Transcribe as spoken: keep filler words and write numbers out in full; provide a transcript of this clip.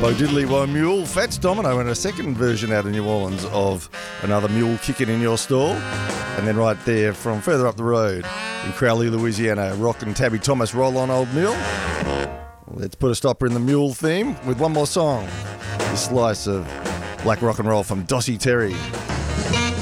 Bo Diddley by Mule. Fats Domino and a second version out of New Orleans of another Mule Kicking in Your Store. And then right there from further up the road in Crowley, Louisiana, Rock and Tabby Thomas, Roll On Old Mule. Let's put a stopper in the Mule theme with one more song. This slice of black rock and roll from Dossie Terry.